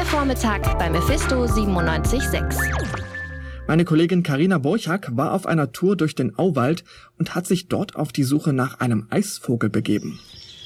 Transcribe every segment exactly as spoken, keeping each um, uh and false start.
Vormittag bei Mephisto siebenundneunzig Komma sechs. Meine Kollegin Carina Borchak war auf einer Tour durch den Auwald und hat sich dort auf die Suche nach einem Eisvogel begeben.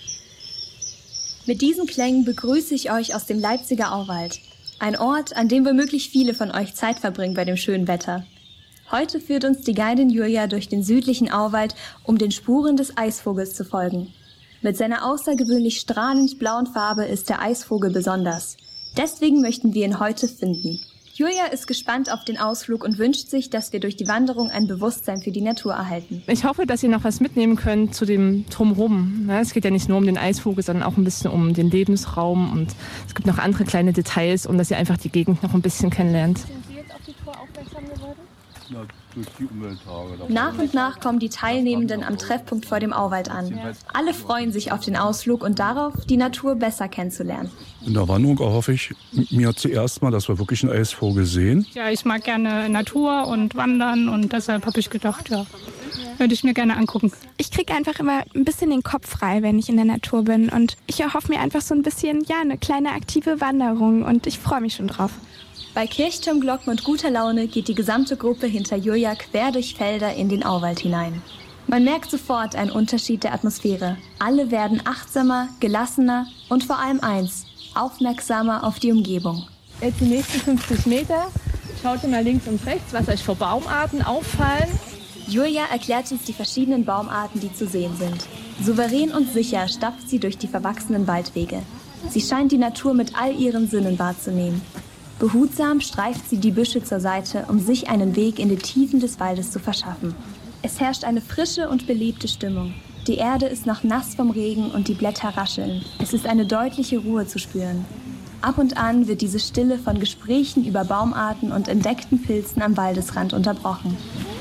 Mit diesen Klängen begrüße ich euch aus dem Leipziger Auwald. Ein Ort, an dem womöglich viele von euch Zeit verbringen bei dem schönen Wetter. Heute führt uns die Guidin Julia durch den südlichen Auwald, um den Spuren des Eisvogels zu folgen. Mit seiner außergewöhnlich strahlend blauen Farbe ist der Eisvogel besonders. Deswegen möchten wir ihn heute finden. Julia ist gespannt auf den Ausflug und wünscht sich, dass wir durch die Wanderung ein Bewusstsein für die Natur erhalten. Ich hoffe, dass ihr noch was mitnehmen könnt zu dem Drumherum. Es geht ja nicht nur um den Eisvogel, sondern auch ein bisschen um den Lebensraum. Und es gibt noch andere kleine Details, und dass ihr einfach die Gegend noch ein bisschen kennenlernt. Sind Sie jetzt auf die Tour aufmerksam geworden? Ja, durch die Umwelttage. Nach und nach kommen die Teilnehmenden am Treffpunkt vor dem Auwald an. Alle freuen sich auf den Ausflug und darauf, die Natur besser kennenzulernen. In der Wanderung erhoffe ich mir zuerst mal, dass wir wirklich einen Eisvogel sehen. Ja, ich mag gerne Natur und Wandern, und deshalb habe ich gedacht, ja, würde ich mir gerne angucken. Ich kriege einfach immer ein bisschen den Kopf frei, wenn ich in der Natur bin, und ich erhoffe mir einfach so ein bisschen, ja, eine kleine aktive Wanderung, und ich freue mich schon drauf. Bei Kirchturmglocken und guter Laune geht die gesamte Gruppe hinter Julia quer durch Felder in den Auwald hinein. Man merkt sofort einen Unterschied der Atmosphäre. Alle werden achtsamer, gelassener und vor allem eins, aufmerksamer auf die Umgebung. Jetzt die nächsten fünfzig Meter. Schaut mal links und rechts, was euch für Baumarten auffallen. Julia erklärt uns die verschiedenen Baumarten, die zu sehen sind. Souverän und sicher stapft sie durch die verwachsenen Waldwege. Sie scheint die Natur mit all ihren Sinnen wahrzunehmen. Behutsam streift sie die Büsche zur Seite, um sich einen Weg in die Tiefen des Waldes zu verschaffen. Es herrscht eine frische und belebte Stimmung. Die Erde ist noch nass vom Regen und die Blätter rascheln. Es ist eine deutliche Ruhe zu spüren. Ab und an wird diese Stille von Gesprächen über Baumarten und entdeckten Pilzen am Waldesrand unterbrochen.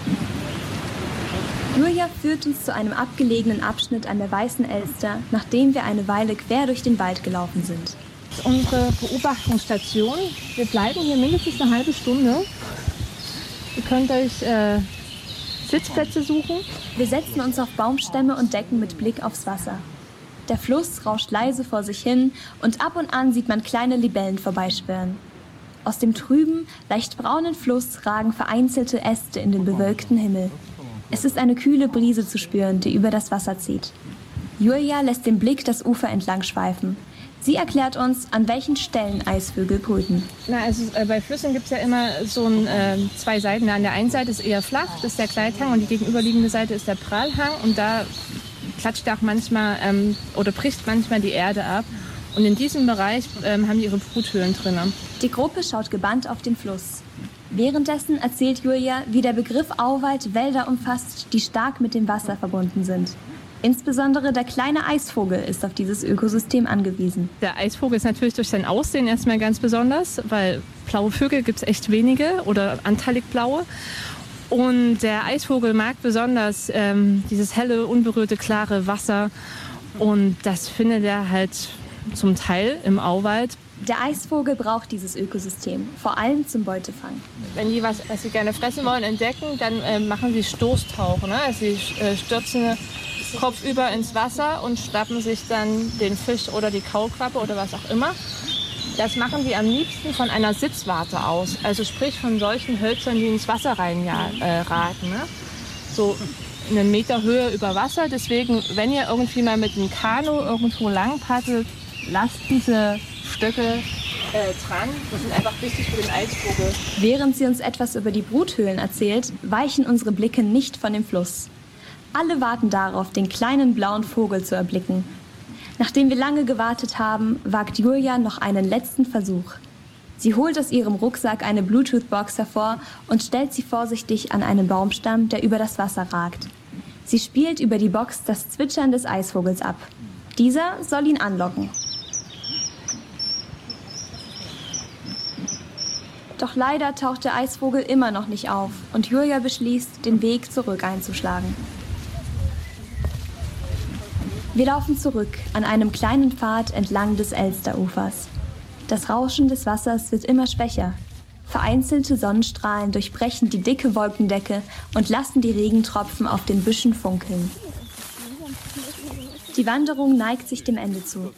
Julia führt uns zu einem abgelegenen Abschnitt an der Weißen Elster, nachdem wir eine Weile quer durch den Wald gelaufen sind. Das ist unsere Beobachtungsstation. Wir bleiben hier mindestens eine halbe Stunde. Ihr könnt euch äh, Sitzplätze suchen. Wir setzen uns auf Baumstämme und Decken mit Blick aufs Wasser. Der Fluss rauscht leise vor sich hin und ab und an sieht man kleine Libellen vorbeischwirren. Aus dem trüben, leicht braunen Fluss ragen vereinzelte Äste in den bewölkten Himmel. Es ist eine kühle Brise zu spüren, die über das Wasser zieht. Julia lässt den Blick das Ufer entlang schweifen. Sie erklärt uns, an welchen Stellen Eisvögel brüten. Na, also äh, bei Flüssen gibt es ja immer so ein, äh, zwei Seiten. An der einen Seite ist eher flach, das ist der Gleithang, und die gegenüberliegende Seite ist der Prallhang. Und da klatscht auch manchmal ähm, oder bricht manchmal die Erde ab. Und in diesem Bereich ähm, haben die ihre Bruthöhlen drin. Die Gruppe schaut gebannt auf den Fluss. Währenddessen erzählt Julia, wie der Begriff Auwald Wälder umfasst, die stark mit dem Wasser verbunden sind. Insbesondere der kleine Eisvogel ist auf dieses Ökosystem angewiesen. Der Eisvogel ist natürlich durch sein Aussehen erstmal ganz besonders, weil blaue Vögel gibt es echt wenige oder anteilig blaue. Und der Eisvogel mag besonders ähm, dieses helle, unberührte, klare Wasser. Und das findet er halt zum Teil im Auwald. Der Eisvogel braucht dieses Ökosystem, vor allem zum Beutefang. Wenn die was, was sie gerne fressen wollen, entdecken, dann äh, machen sie Stoßtauchen. Ne? Also sie äh, stürzen kopfüber ins Wasser und schnappen sich dann den Fisch oder die Kaulquappe oder was auch immer. Das machen die am liebsten von einer Sitzwarte aus, also sprich von solchen Hölzern, die ins Wasser reinraten. Äh, ne? So einen Meter Höhe über Wasser. Deswegen, wenn ihr irgendwie mal mit einem Kanu irgendwo lang paddelt, lasst diese Stöcke äh, dran. Das ist einfach wichtig für den Eisvogel. Während sie uns etwas über die Bruthöhlen erzählt, weichen unsere Blicke nicht von dem Fluss. Alle warten darauf, den kleinen blauen Vogel zu erblicken. Nachdem wir lange gewartet haben, wagt Julia noch einen letzten Versuch. Sie holt aus ihrem Rucksack eine Bluetooth-Box hervor und stellt sie vorsichtig an einen Baumstamm, der über das Wasser ragt. Sie spielt über die Box das Zwitschern des Eisvogels ab. Dieser soll ihn anlocken. Doch leider taucht der Eisvogel immer noch nicht auf und Julia beschließt, den Weg zurück einzuschlagen. Wir laufen zurück an einem kleinen Pfad entlang des Elsterufers. Das Rauschen des Wassers wird immer schwächer. Vereinzelte Sonnenstrahlen durchbrechen die dicke Wolkendecke und lassen die Regentropfen auf den Büschen funkeln. Die Wanderung neigt sich dem Ende zu.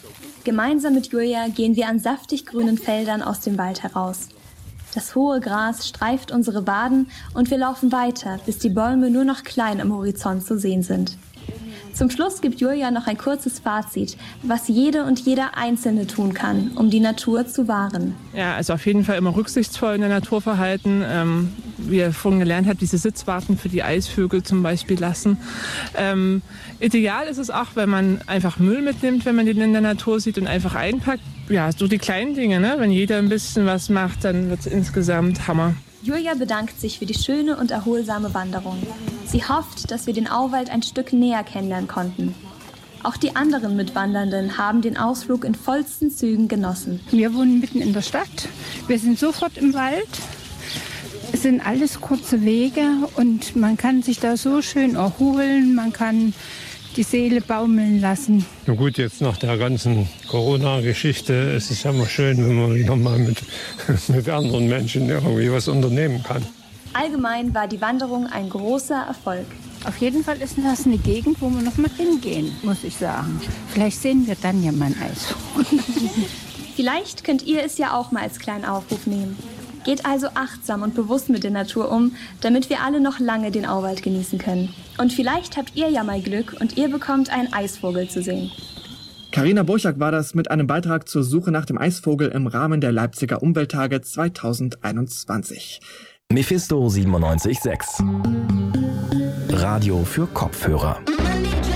Gemeinsam mit Julia gehen wir an saftig grünen Feldern aus dem Wald heraus. Das hohe Gras streift unsere Waden und wir laufen weiter, bis die Bäume nur noch klein am Horizont zu sehen sind. Zum Schluss gibt Julia noch ein kurzes Fazit, was jede und jeder Einzelne tun kann, um die Natur zu wahren. Ja, also auf jeden Fall immer rücksichtsvoll in der Natur verhalten. Ähm, wie ihr vorhin gelernt habt, diese Sitzwarten für die Eisvögel zum Beispiel lassen. Ähm, ideal ist es auch, wenn man einfach Müll mitnimmt, wenn man den in der Natur sieht und einfach einpackt. Ja, so die kleinen Dinge, ne? Wenn jeder ein bisschen was macht, dann wird es insgesamt Hammer. Julia bedankt sich für die schöne und erholsame Wanderung. Sie hofft, dass wir den Auwald ein Stück näher kennenlernen konnten. Auch die anderen Mitwandernden haben den Ausflug in vollsten Zügen genossen. Wir wohnen mitten in der Stadt. Wir sind sofort im Wald. Es sind alles kurze Wege und man kann sich da so schön erholen. Man kann die Seele baumeln lassen. Na gut, jetzt nach der ganzen Corona-Geschichte ist es ja immer schön, wenn man wieder mal mit, mit anderen Menschen irgendwie was unternehmen kann. Allgemein war die Wanderung ein großer Erfolg. Auf jeden Fall ist das eine Gegend, wo wir noch mal hingehen, muss ich sagen. Vielleicht sehen wir dann ja mal ein Eisvogel. Vielleicht könnt ihr es ja auch mal als kleinen Aufruf nehmen. Geht also achtsam und bewusst mit der Natur um, damit wir alle noch lange den Auwald genießen können. Und vielleicht habt ihr ja mal Glück und ihr bekommt einen Eisvogel zu sehen. Carina Borchak war das mit einem Beitrag zur Suche nach dem Eisvogel im Rahmen der Leipziger Umwelttage zweitausendeinundzwanzig. Mephisto siebenundneunzig Komma sechs. Radio für Kopfhörer.